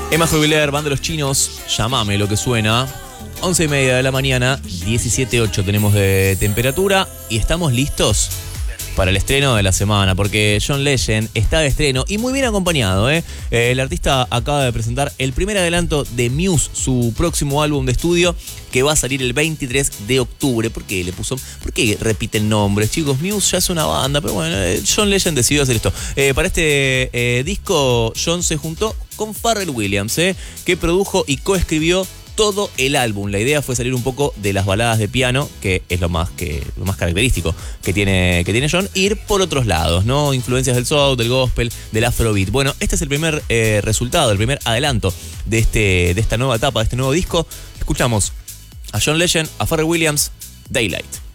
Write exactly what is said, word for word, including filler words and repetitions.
Emma Jubiler, Banda Los Chinos, Llámame lo que suena. once y media de la mañana, diecisiete punto ocho tenemos de temperatura y estamos listos para el estreno de la semana, porque John Legend está de estreno y muy bien acompañado, ¿eh? El artista acaba de presentar el primer adelanto de Muse, su próximo álbum de estudio, que va a salir el veintitrés de octubre. ¿Por qué le puso? ¿Por qué repiten nombres, chicos? Muse ya es una banda, pero bueno, John Legend decidió hacer esto. Eh, para este eh, disco, John se juntó con Pharrell Williams, ¿eh? que produjo y coescribió todo el álbum. La idea fue salir un poco de las baladas de piano, que es lo más, que, lo más característico que tiene, que tiene John, e ir por otros lados, ¿no? Influencias del soul, del gospel, del afrobeat. Bueno, este es el primer eh, resultado, el primer adelanto de, este, de esta nueva etapa, de este nuevo disco. Escuchamos a John Legend, a Pharrell Williams, Daylight.